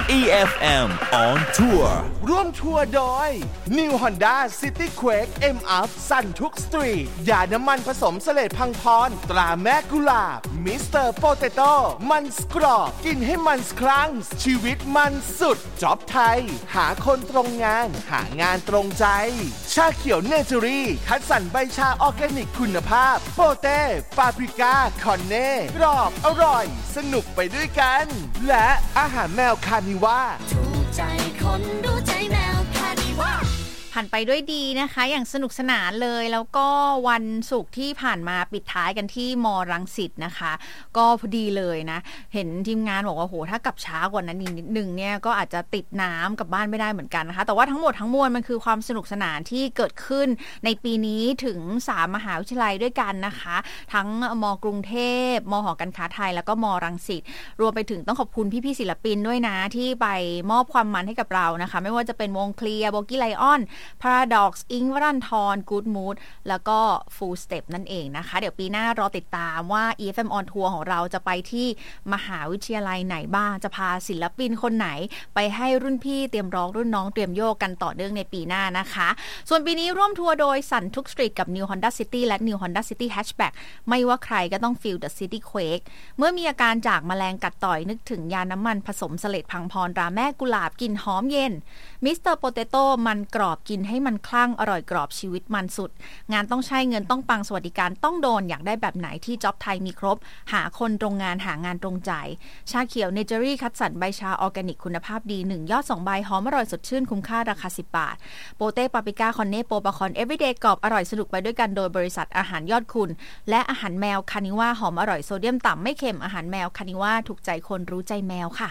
EFM on Tour ร่วมทัวร์โดย New Honda City Quake M-Up สั่นทุกสตรีทยาน้ำมันผสมเสลดพังพรตราแม่กุหลาบ Mr. Potato มันสกรอบกินให้มันครั้งชีวิตมันสุดจ็อบไทยหาคนตรงงานหางานตรงใจชาเขียวเนเจอรี่คัดสรรใบชาออร์แกนิกคุณภาพโปเต้ปาปริก้าคอนเน่กรอบอร่อยสนุกไปด้วยกันและอาหารแมวคานิว่าถูกใจคนรู้ใจแมวคานิว่าผ่านไปด้วยดีนะคะอย่างสนุกสนานเลยแล้วก็วันศุกร์ที่ผ่านมาปิดท้ายกันที่ม.รังสิตนะคะก็พอดีเลยนะเห็นทีมงานบอกว่าโหถ้ากลับช้ากว่านั้นนิดนึงเนี่ยก็อาจจะติดน้ำกลับบ้านไม่ได้เหมือนกันนะคะแต่ว่าทั้งหมดทั้งมวลมันคือความสนุกสนานที่เกิดขึ้นในปีนี้ถึง3มหาวิทยาลัยด้วยกันนะคะทั้งม.กรุงเทพม.หอการค้าไทยแล้วก็ม.รังสิตรวมไปถึงต้องขอบคุณพี่ๆศิลปินด้วยนะที่ไปมอบความมันให้กับเรานะคะไม่ว่าจะเป็นวงเคลียร์โบกี้ไลออนParadox อิงค์วรันทร Good Mood แล้วก็ Full Step นั่นเองนะคะเดี๋ยวปีหน้ารอติดตามว่า EFM on Tour ของเราจะไปที่มหาวิทยาลัยไหนบ้างจะพาศิลปินคนไหนไปให้รุ่นพี่เตรียมร้องรุ่นน้องเตรียมโยกกันต่อเนื่องในปีหน้านะคะส่วนปีนี้ร่วมทัวร์โดยสันทุกสตรีทกับ New Honda City และ New Honda City Hatchback ไม่ว่าใครก็ต้อง Feel the City Quake เมื่อมีอาการจากแมลงกัดต่อยนึกถึงยาน้ำมันผสมเสลดพังพรตราแม่กุหลาบกลิ่นหอมเย็น Mr. Potato มันกรอบกินให้มันคลั่งอร่อยกรอบชีวิตมันสุดงานต้องใช้เงินต้องปังสวัสดิการต้องโดนอยากได้แบบไหนที่จ็อบไทยมีครบหาคนตรงงานหางานตรงใจชาเขียวเนเจอรี่คัดสรรใบชาออร์แกนิกคุณภาพดี1ยอด2ใบหอมอร่อยสดชื่นคุ้มค่าราคา10 บาทโปเต้ปาปริก้าคอนเน่โปปาคอนเอฟวีเดย์กรอบอร่อยสนุกไปด้วยกันโดยบริษัทอาหารยอดคุณและอาหารแมวคานิว่าหอมอร่อยโซเดียมต่ำไม่เค็มอาหารแมวคานิว่าถูกใจคนรู้ใจแมวค่ะ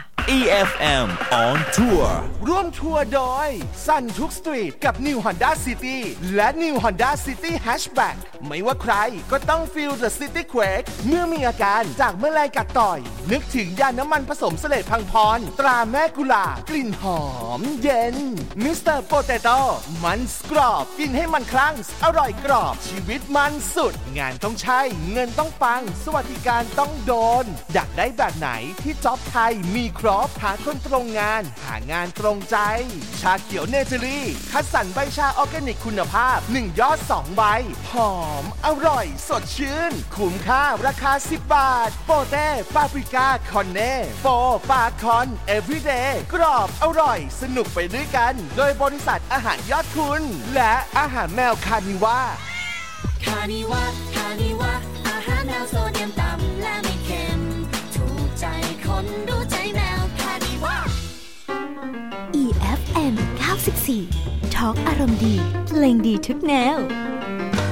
EFM on Tour ร่วมทัวร์โดยสั่นทุกสตรีทกับ New Honda City และ New Honda City Hatchback ไม่ว่าใครก็ต้อง Feel the City Quake เมื่อมีอาการจากแมลงกัดต่อยนึกถึงยาน้ำมันผสมเสลดพังพรตราแม่กุหลาบกลิ่นหอมเย็น Mr. Potato มันกรอบกินให้มันคลั่งอร่อยกรอบชีวิตมันสุดงานต้องใช้เงินต้องปังสวัสดิการต้องโดนอยากได้แบบไหนที่จ็อบไทยมีครบหาคนตรงงานหางานตรงใจชาเขียวเนเจอรี่คัดสรรใบชาออร์แกนิกคุณภาพ1ยอด2ใบหอมอร่อยสดชื่นคุ้มค่าราคา10 บาทโปเต้ปาปริก้าคอนเน่โปปาคอนเอฟวีเดย์กรอบอร่อยสนุกไปด้วยกันโดยบริษัทอาหารยอดคุณและอาหารแมวคานิว่าคานิว่าอาหารแมวโซเดียมต่ำและไม่เค็มถูกใจคนรู้ใจแมวคานิว่า EFM 94 ทอล์กอารมณ์ดีเพลงดีทุกแนว